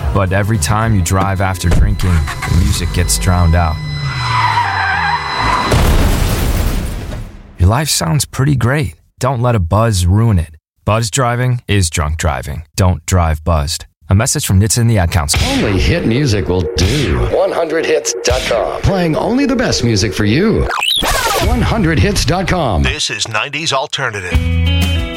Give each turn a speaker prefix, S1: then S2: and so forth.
S1: But every time you drive after drinking, the music gets drowned out. Your life sounds pretty great. Don't let a buzz ruin it. Buzz driving is drunk driving. Don't drive buzzed. A message from NHTSA and the Ad Council.
S2: Only hit music will do. 100hits.com. Playing only the best music for you. 100hits.com.
S3: This is 90s Alternative.